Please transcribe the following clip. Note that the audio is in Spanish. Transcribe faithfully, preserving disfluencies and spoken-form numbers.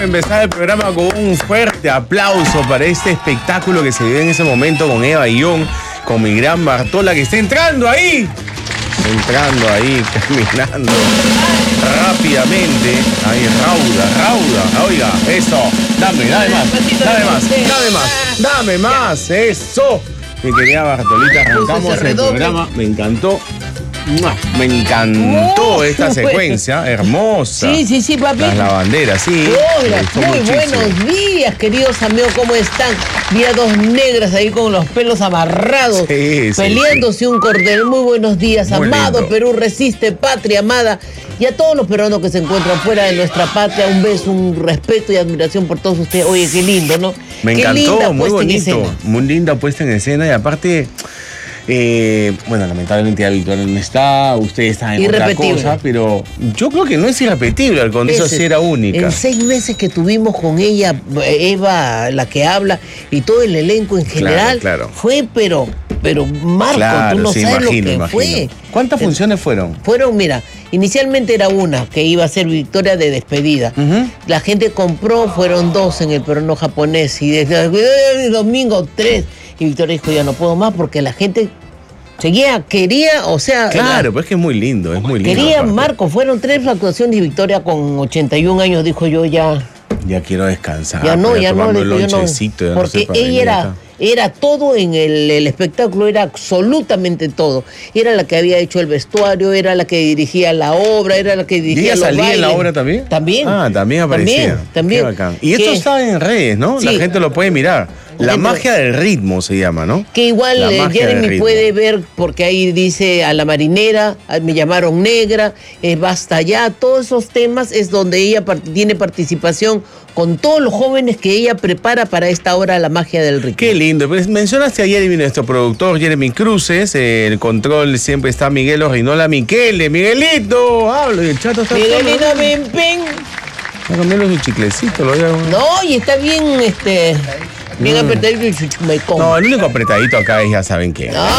Empezar el programa con un fuerte aplauso para este espectáculo que se vive en ese momento con Eva Guión, con mi gran Bartola que está entrando ahí, entrando ahí, caminando rápidamente. Ahí, rauda, rauda, oiga, eso, dame, dame más, dame más, dame más, dame más, eso. Mi querida Bartolita, arrancamos el programa, me encantó. Me encantó oh, esta super. secuencia, hermosa. Sí, sí, sí, papi. Las lavanderas, sí. Hola, muy buenos días, queridos amigos, ¿cómo están? Vi a dos negras ahí con los pelos amarrados, sí, peleándose sí. un cordel. Muy buenos días, muy amado lindo. Perú resiste, patria amada. Y a todos los peruanos que se encuentran fuera de nuestra patria, un beso, un respeto y admiración por todos ustedes. Oye, qué lindo, ¿no? Me qué encantó, muy bonito. Muy linda puesta en escena y aparte... Eh, bueno, lamentablemente ya Victoria no está, usted está en otra cosa, pero yo creo que no es irrepetible, al contrario, sí era única. En seis meses que tuvimos con ella, Eva, la que habla, y todo el elenco en general, claro, claro. fue, pero, pero Marco, claro, tú no sí, sabes imagino, lo que imagino. fue. ¿Cuántas eh, funciones fueron? Fueron, mira, inicialmente era una, que iba a ser Victoria de despedida. Uh-huh. La gente compró, fueron dos en el peruano japonés, y desde el domingo tres. Y Victoria dijo, ya no puedo más porque la gente seguía, quería, o sea... Claro, la, pues es que es muy lindo, es muy lindo. Quería, Marco, fueron tres actuaciones y Victoria con ochenta y un años dijo yo ya... Ya quiero descansar. Ya no, ya no, dijo, yo no. Ya porque no sé ella era, era todo en el, el espectáculo, era absolutamente todo. Era la que había hecho el vestuario, era la que dirigía la obra, era la que dirigía ¿Y ella los salía bailes. en la obra también? También. Ah, también aparecía. También, también. Qué bacán. Y esto está en redes, ¿no? Sí. La gente lo puede mirar. La magia del ritmo se llama, ¿no? Que igual Jeremy puede ver, porque ahí dice a la marinera, me llamaron negra, eh, basta ya, todos esos temas es donde ella part- tiene participación con todos los jóvenes que ella prepara para esta hora la magia del ritmo. Qué lindo. Pues mencionaste a Jeremy, nuestro productor, Jeremy Cruces, eh, el control siempre está Miguel Orrinola, Miquele, Miguelito, hablo, y el chato está Miguelito, ven, ven. Está comiendo su chiclecito, lo veo. No, y está bien, este... Bien mm. apretadito y chuchumaicón. No, el único apretadito acá es, ya saben qué. No.